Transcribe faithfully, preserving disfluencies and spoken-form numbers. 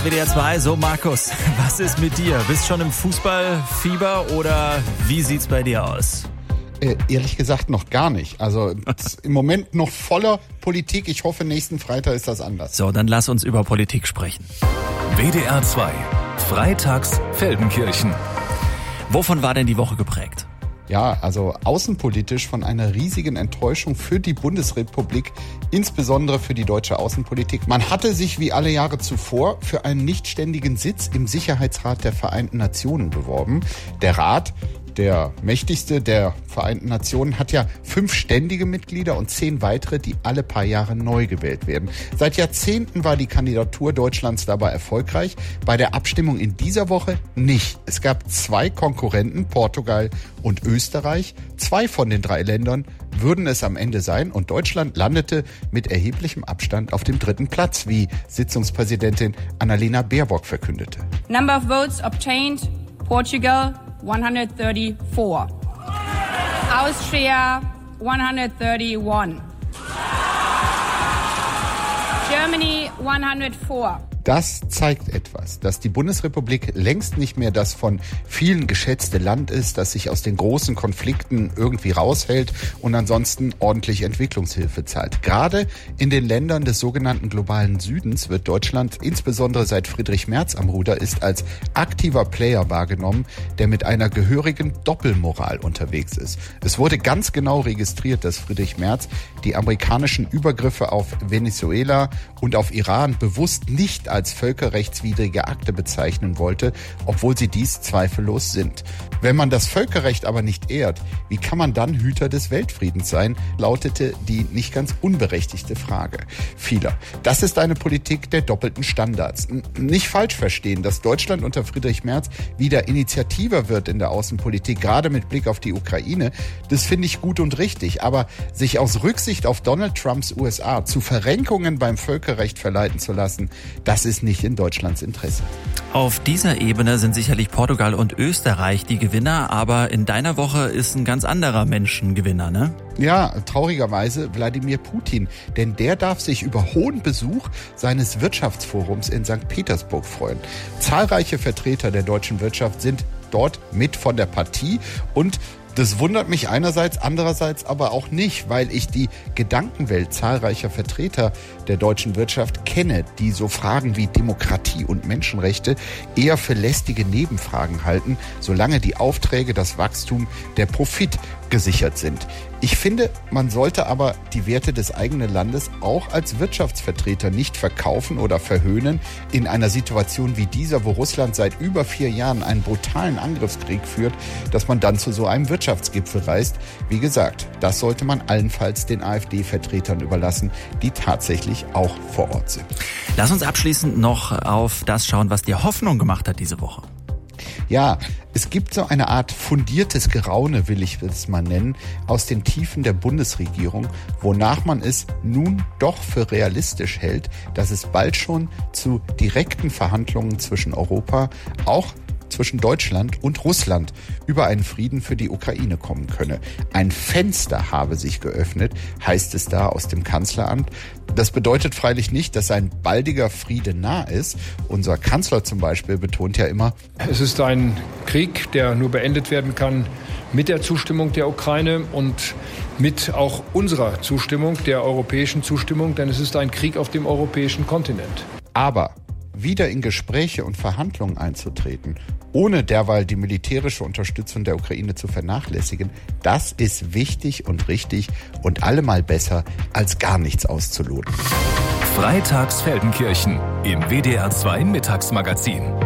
W D R zwei, so Markus, was ist mit dir? Bist schon im Fußballfieber oder wie sieht's bei dir aus? Äh, ehrlich gesagt noch gar nicht. Also im Moment noch voller Politik. Ich hoffe, nächsten Freitag ist das anders. So, dann lass uns über Politik sprechen. W D R zwei, freitags Feldenkirchen. Wovon war denn die Woche geprägt? Ja, also außenpolitisch von einer riesigen Enttäuschung für die Bundesrepublik, insbesondere für die deutsche Außenpolitik. Man hatte sich wie alle Jahre zuvor für einen nichtständigen Sitz im Sicherheitsrat der Vereinten Nationen beworben. Der Rat, der mächtigste der Vereinten Nationen, hat ja fünf ständige Mitglieder und zehn weitere, die alle paar Jahre neu gewählt werden. Seit Jahrzehnten war die Kandidatur Deutschlands dabei erfolgreich, bei der Abstimmung in dieser Woche nicht. Es gab zwei Konkurrenten, Portugal und Österreich. Zwei von den drei Ländern würden es am Ende sein und Deutschland landete mit erheblichem Abstand auf dem dritten Platz, wie Sitzungspräsidentin Annalena Baerbock verkündete. Number of votes obtained, Portugal one hundred thirty-four. Austria one hundred thirty-one. Germany one hundred four. Das zeigt etwas, dass die Bundesrepublik längst nicht mehr das von vielen geschätzte Land ist, das sich aus den großen Konflikten irgendwie raushält und ansonsten ordentlich Entwicklungshilfe zahlt. Gerade in den Ländern des sogenannten globalen Südens wird Deutschland, insbesondere seit Friedrich Merz am Ruder ist, als aktiver Player wahrgenommen, der mit einer gehörigen Doppelmoral unterwegs ist. Es wurde ganz genau registriert, dass Friedrich Merz die amerikanischen Übergriffe auf Venezuela und auf Iran bewusst nicht als völkerrechtswidrige Akte bezeichnen wollte, obwohl sie dies zweifellos sind. Wenn man das Völkerrecht aber nicht ehrt, wie kann man dann Hüter des Weltfriedens sein, lautete die nicht ganz unberechtigte Frage vieler. Das ist eine Politik der doppelten Standards. Nicht falsch verstehen, dass Deutschland unter Friedrich Merz wieder initiativer wird in der Außenpolitik, gerade mit Blick auf die Ukraine, das finde ich gut und richtig. Aber sich aus Rücksicht auf Donald Trumps U S A zu Verrenkungen beim Völkerrecht verleiten zu lassen, das ist nicht in Deutschlands Interesse. Auf dieser Ebene sind sicherlich Portugal und Österreich die Gewinner, aber in deiner Woche ist ein ganz anderer Mensch ein Gewinner, ne? Ja, traurigerweise Wladimir Putin, denn der darf sich über hohen Besuch seines Wirtschaftsforums in Sankt Petersburg freuen. Zahlreiche Vertreter der deutschen Wirtschaft sind dort mit von der Partie und das wundert mich einerseits, andererseits aber auch nicht, weil ich die Gedankenwelt zahlreicher Vertreter der deutschen Wirtschaft kenne, die so Fragen wie Demokratie und Menschenrechte eher für lästige Nebenfragen halten, solange die Aufträge, das Wachstum, der Profit gesichert sind. Ich finde, man sollte aber die Werte des eigenen Landes auch als Wirtschaftsvertreter nicht verkaufen oder verhöhnen in einer Situation wie dieser, wo Russland seit über vier Jahren einen brutalen Angriffskrieg führt, dass man dann zu so einem Wirtschaftsgipfel reist. Wie gesagt, das sollte man allenfalls den AfD-Vertretern überlassen, die tatsächlich auch vor Ort sind. Lass uns abschließend noch auf das schauen, was dir Hoffnung gemacht hat diese Woche. Ja, es gibt so eine Art fundiertes Geraune, will ich es mal nennen, aus den Tiefen der Bundesregierung, wonach man es nun doch für realistisch hält, dass es bald schon zu direkten Verhandlungen zwischen Europa, auch zwischen Deutschland und Russland über einen Frieden für die Ukraine kommen könne. Ein Fenster habe sich geöffnet, heißt es da aus dem Kanzleramt. Das bedeutet freilich nicht, dass ein baldiger Friede nah ist. Unser Kanzler zum Beispiel betont ja immer, es ist ein Krieg, der nur beendet werden kann mit der Zustimmung der Ukraine und mit auch unserer Zustimmung, der europäischen Zustimmung, denn es ist ein Krieg auf dem europäischen Kontinent. Aber wieder in Gespräche und Verhandlungen einzutreten, ohne derweil die militärische Unterstützung der Ukraine zu vernachlässigen, das ist wichtig und richtig und allemal besser, als gar nichts auszuloten. Freitags Feldenkirchen im W D R zwei Mittagsmagazin.